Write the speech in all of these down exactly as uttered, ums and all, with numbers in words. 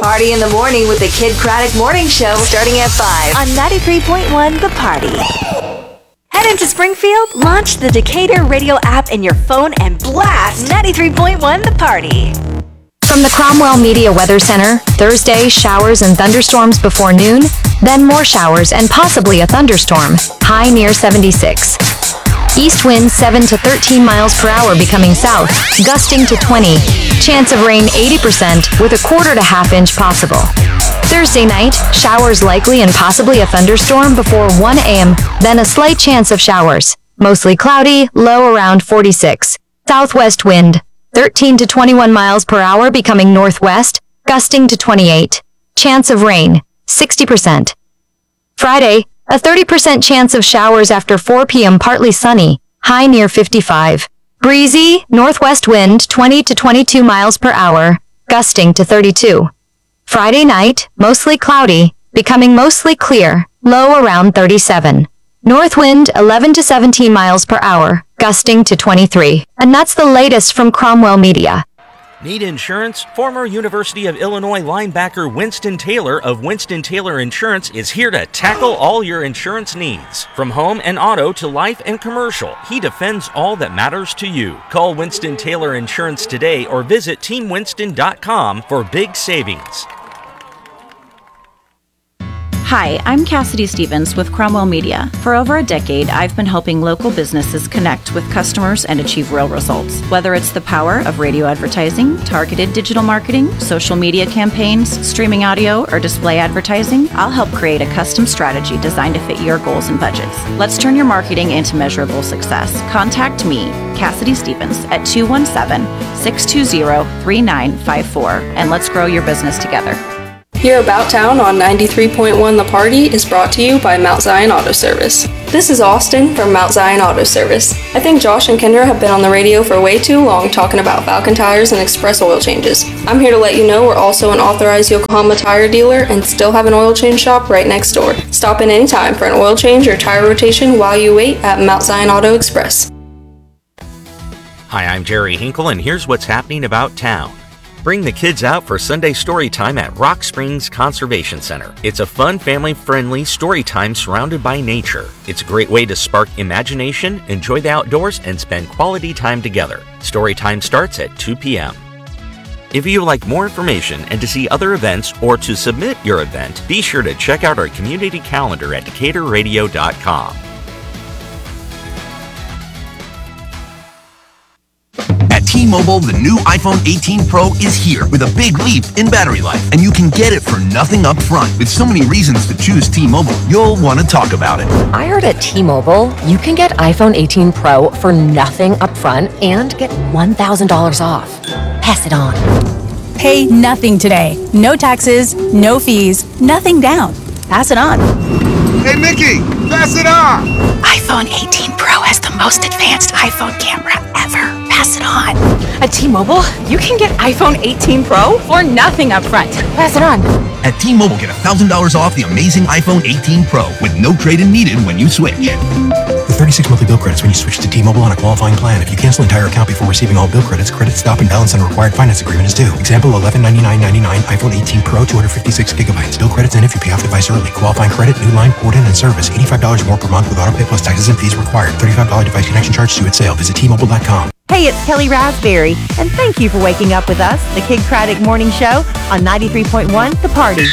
Party in the morning with the Kid Craddock Morning Show starting at five on ninety-three point one The Party. Head into Springfield, launch the Decatur radio app in your phone and blast ninety-three point one The Party. From the Cromwell Media Weather Center, Thursday, showers and thunderstorms before noon, then more showers and possibly a thunderstorm, high near seventy-six. East winds seven to thirteen miles per hour becoming south, gusting to twenty. Chance of rain eighty percent with a quarter to half inch possible. Thursday night, showers likely and possibly a thunderstorm before one a.m., then a slight chance of showers. Mostly cloudy, low around forty-six. Southwest wind, thirteen to twenty-one miles per hour becoming northwest, gusting to twenty-eight. Chance of rain, sixty percent. Friday, a thirty percent chance of showers after four p.m. partly sunny, high near fifty-five. Breezy, northwest wind twenty to twenty-two miles per hour, gusting to thirty-two. Friday night, mostly cloudy, becoming mostly clear, low around thirty-seven. North wind eleven to seventeen miles per hour, gusting to twenty-three. And that's the latest from Cromwell Media. Need insurance? Former University of Illinois linebacker Winston Taylor of Winston Taylor Insurance is here to tackle all your insurance needs. From home and auto to life and commercial, he defends all that matters to you. Call Winston Taylor Insurance today or visit team winston dot com for big savings. Hi, I'm Cassidy Stevens with Cromwell Media. For over a decade, I've been helping local businesses connect with customers and achieve real results. Whether it's the power of radio advertising, targeted digital marketing, social media campaigns, streaming audio, or display advertising, I'll help create a custom strategy designed to fit your goals and budgets. Let's turn your marketing into measurable success. Contact me, Cassidy Stevens, at two one seven, six two zero, three nine five four, and let's grow your business together. Here About Town on ninety-three point one The Party is brought to you by Mount Zion Auto Service. This is Austin from Mount Zion Auto Service. I think Josh and Kendra have been on the radio for way too long talking about Falcon tires and express oil changes. I'm here to let you know we're also an authorized Yokohama tire dealer and still have an oil change shop right next door. Stop in anytime for an oil change or tire rotation while you wait at Mount Zion Auto Express. Hi, I'm Jerry Hinkle, and here's what's happening about town. Bring the kids out for Sunday story time at Rock Springs Conservation Center. It's a fun, family-friendly story time surrounded by nature. It's a great way to spark imagination, enjoy the outdoors, and spend quality time together. Story time starts at two p.m. If you would like more information and to see other events or to submit your event, be sure to check out our community calendar at decatur radio dot com. At T-Mobile, the new iPhone eighteen Pro is here with a big leap in battery life, and you can get it for nothing up front. With so many reasons to choose T-Mobile, you'll want to talk about it. I heard at T-Mobile, you can get iPhone eighteen Pro for nothing up front and get one thousand dollars off. Pass it on. Pay nothing today. No taxes, no fees, nothing down. Pass it on. Hey, Mickey, pass it on. iPhone eighteen Pro has the most advanced iPhone camera ever. Pass it on. At T-Mobile, you can get iPhone eighteen Pro for nothing up front. Pass it on. At T-Mobile, get one thousand dollars off the amazing iPhone eighteen Pro with no trade-in needed when you switch. With thirty-six monthly bill credits when you switch to T-Mobile on a qualifying plan. If you cancel entire account before receiving all bill credits, credit stop and balance on required finance agreement is due. Example, eleven ninety-nine ninety-nine iPhone eighteen Pro, two hundred fifty-six gigabytes. Bill credits in if you pay off device early. Qualifying credit, new line, port in, and service. eighty-five dollars more per month with auto pay plus taxes and fees required. thirty-five dollars device connection charge due at sale. Visit T Mobile dot com. Hey, it's Kelly Raspberry, and thank you for waking up with us, the Kid Craddock Morning Show on ninety-three point one The Party.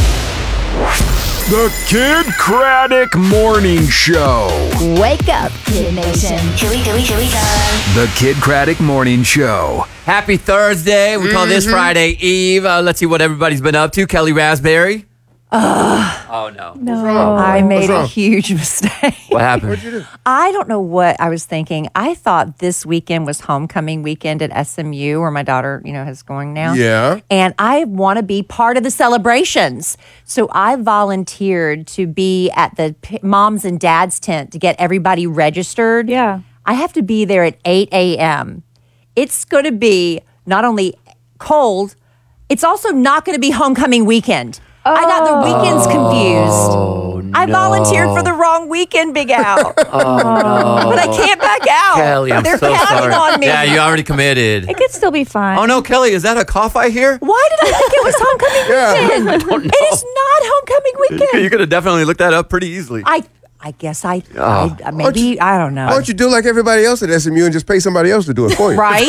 The Kid Craddock Morning Show. Wake up, Kid Nation. Here we, here we, here we go. The Kid Craddock Morning Show. Happy Thursday. We mm-hmm. call this Friday Eve. Uh, let's see what everybody's been up to. Kelly Raspberry. Uh, oh, no. No, I made a huge mistake. What happened? What'd you do? I don't know what I was thinking. I thought this weekend was homecoming weekend at S M U, where my daughter, you know, is going now. Yeah. And I want to be part of the celebrations. So I volunteered to be at the p- moms and dads tent to get everybody registered. Yeah. I have to be there at eight a.m. It's going to be not only cold, it's also not going to be homecoming weekend. I got the weekends confused. Oh, no. I volunteered for the wrong weekend, Big Al. Oh, no. But I can't back out. Kelly, I'm They're so counting sorry. on me. Yeah, you already committed. It could still be fun. Oh, no, Kelly, is that a cough I hear? Why did I think it was homecoming weekend? I don't know. It is not homecoming weekend. You could have definitely looked that up pretty easily. I I guess I, Oh. I maybe, I don't know. Why don't you do like everybody else at S M U and just pay somebody else to do it for you? Right?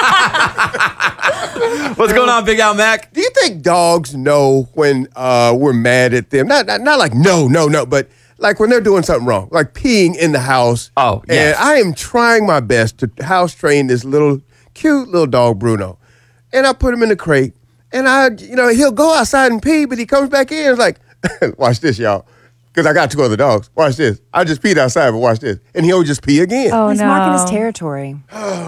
What's going on, Big Al Mac? Do you think dogs know when uh, we're mad at them? Not, not not like no, no, no, but like when they're doing something wrong, like peeing in the house. Oh, yes. And I am trying my best to house train this little cute little dog, Bruno. And I put him in the crate. And I, you know, he'll go outside and pee, but he comes back in. It's like, watch this, y'all. Because I got two other dogs. Watch this. I just peed outside, but watch this. And he'll just pee again. Oh, He's no. marking his territory.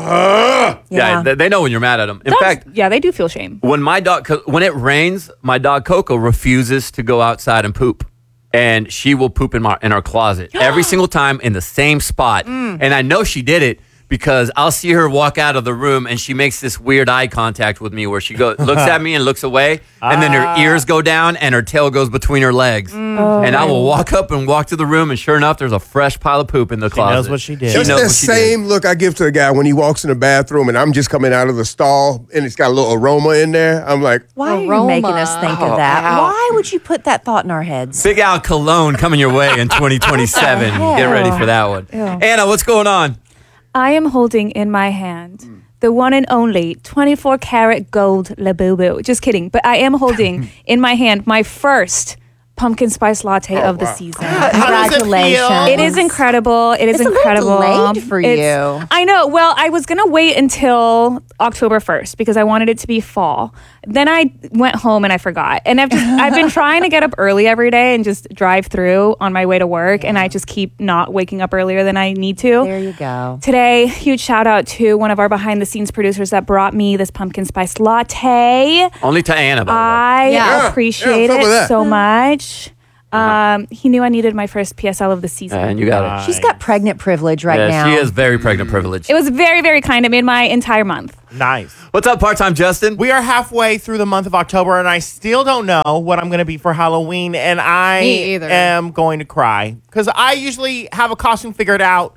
Yeah, Yeah. they, they know when you're mad at them. In Dogs- fact, yeah, they do feel shame. when my dog, 'cause when it rains, my dog Coco refuses to go outside and poop. And she will poop in, my, in our closet every single time in the same spot. Mm. And I know she did it because I'll see her walk out of the room and she makes this weird eye contact with me where she go, looks at me and looks away. And then her ears go down and her tail goes between her legs. Oh. And I will walk up and walk to the room. And sure enough, there's a fresh pile of poop in the closet. knows what she did. She It's knows that what she did. same look I give to a guy when he walks in the bathroom and I'm just coming out of the stall and it's got a little aroma in there. I'm like, Why are you Aroma. making us think Oh, of that? ow. Why would you put that thought in our heads? Big Al Cologne coming your way in twenty twenty-seven. Get ready for that one. Ew. Anna, what's going on? I am holding in my hand the one and only twenty-four karat gold Labubu. Just kidding. But I am holding in my hand my first pumpkin spice latte Oh, of the wow. season. Congratulations. It is incredible. It is It's a little incredible. delayed for It's- you. I know. Well, I was going to wait until October first because I wanted it to be fall. Then I went home and I forgot. And I've just I've been trying to get up early every day and just drive through on my way to work and I just keep not waking up earlier than I need to. There you go. Today, huge shout out to one of our behind the scenes producers that brought me this pumpkin spice latte. Only to Anna, by the way. I Yeah. appreciate Yeah, some of it that. so much. Um, he knew I needed my first P S L of the season. And you got it. She's got pregnant privilege right yeah, now. she is very pregnant privileged. It was very, very kind. It made my entire month. Nice. What's up, part-time Justin? We are halfway through the month of October, and I still don't know what I'm going to be for Halloween, and I Me either. am going to cry because I usually have a costume figured out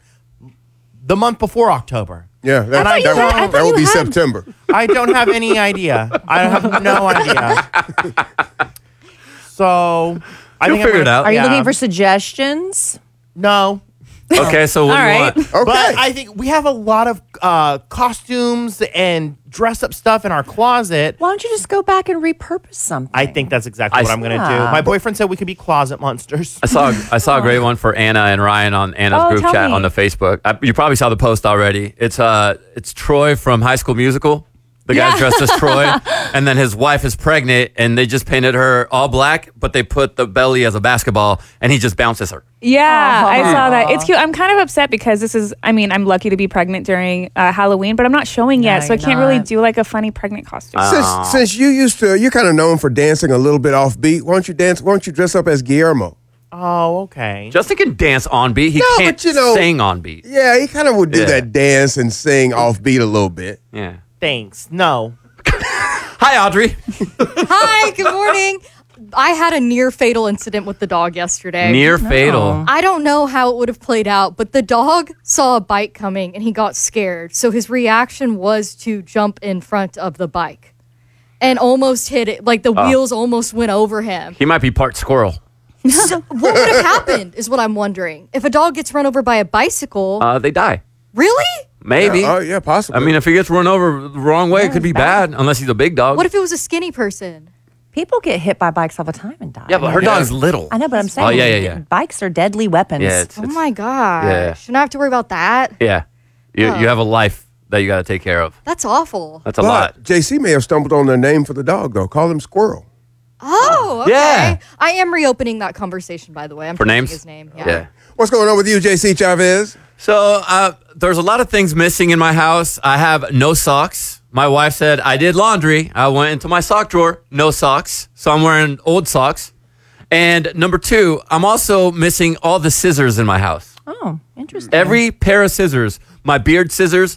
the month before October. yeah, that, I that, thought you would- had- I that thought would you be had- September. I don't have any idea. I have no idea. So I You'll think I'm figure it gonna- out. Are you yeah. looking for suggestions? No. Okay, so what All do you right. want? Okay. But I think we have a lot of uh, costumes and dress up stuff in our closet. Why don't you just go back and repurpose something? I think that's exactly I what s- I'm going to do. Yeah. My boyfriend said we could be closet monsters. I saw I saw a great one for Anna and Ryan on Anna's Oh, group tell chat me. on the Facebook. I, you probably saw the post already. It's uh it's Troy from High School Musical. The guy dressed as Troy, and then his wife is pregnant, and they just painted her all black, but they put the belly as a basketball, and he just bounces her. Yeah, I Aw. saw that. It's cute. I'm kind of upset because this is, I mean, I'm lucky to be pregnant during uh, Halloween, but I'm not showing yet, No, so I you're can't really not. do like a funny pregnant costume. Since, since you used to, you're kind of known for dancing a little bit offbeat. Why don't you dance? Why don't you dress up as Guillermo? Oh, okay. Justin can dance on beat. He No, can't but you know- sing on beat. Yeah, he kind of would do Yeah. that dance and sing offbeat a little bit. Yeah. Thanks. No. Hi, Audrey. Hi, good morning. I had a near fatal incident with the dog yesterday. Near fatal. I don't know how it would have played out, but the dog saw a bike coming and he got scared. So his reaction was to jump in front of the bike and almost hit it. Like the Oh. wheels almost went over him. He might be part squirrel. What would have happened is what I'm wondering. If a dog gets run over by a bicycle, Uh, they die. really? Maybe. Yeah, oh, yeah, possibly. I mean, if he gets run over the wrong way, it could be bad. unless he's a big dog. What if it was a skinny person? People get hit by bikes all the time and die. yeah, but her dog's little. I know, but I'm saying, Oh, yeah, yeah, yeah. bikes are deadly weapons. Yeah, it's, Oh it's- my gosh. Yeah. Shouldn't I have to worry about that? yeah. You, Oh. you have a life that you got to take care of. That's awful. That's a But lot. J C may have stumbled on the name for the dog, though. Call him Squirrel. Oh, okay. Yeah. I am reopening that conversation, by the way. I'm For changing names? his name. Yeah. What's going on with you, J C Chavez? So uh, there's a lot of things missing in my house. I have no socks. My wife said I did laundry. I went into my sock drawer, no socks. So I'm wearing old socks. And number two, I'm also missing all the scissors in my house. Oh, interesting. Every pair of scissors, my beard scissors,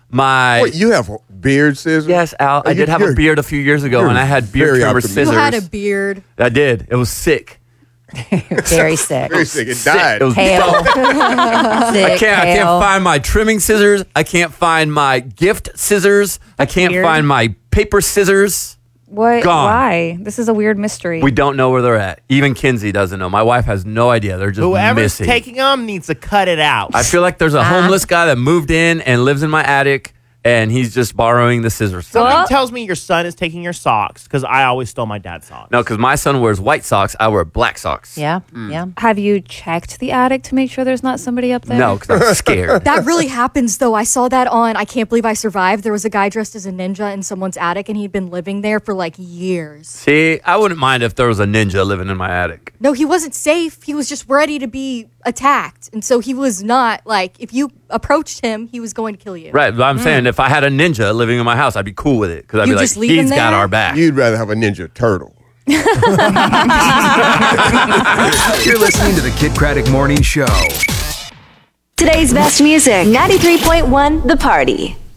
my Wait, you have beard scissors? yes, Al. I Oh, did have you're- a beard a few years ago, you're and I had beard very trimmer optimistic. You scissors. had a beard. I did. It was sick. Very sick. Very sick. It died. It was Pale. I Sick, can't. I pale. can't find my trimming scissors. I can't find my gift scissors. I can't weird. find my paper scissors. What? Gone. Why? This is a weird mystery. We don't know where they're at. Even Kinsey doesn't know. My wife has no idea. They're just Whoever's missing. taking them needs to cut it out. I feel like there's a homeless guy that moved in and lives in my attic, and he's just borrowing the scissors. Something tells me your son is taking your socks because I always stole my dad's socks. No, because my son wears white socks. I wear black socks. Yeah, yeah. Have you checked the attic to make sure there's not somebody up there? No, because I'm scared. That really happens, though. I saw that on I Can't Believe I Survived. There was a guy dressed as a ninja in someone's attic, and he'd been living there for like years. See, I wouldn't mind if there was a ninja living in my attic. No, he wasn't safe. He was just ready to be attacked. And so he was not, like, if you approached him, he was going to kill you. Right, but I'm saying if I had a ninja living in my house, I'd be cool with it because I'd You be like, just leave him he's got there? our back. You'd rather have a Ninja Turtle. You're listening to the Kid Craddock Morning Show. Today's best music, ninety-three point one The Party.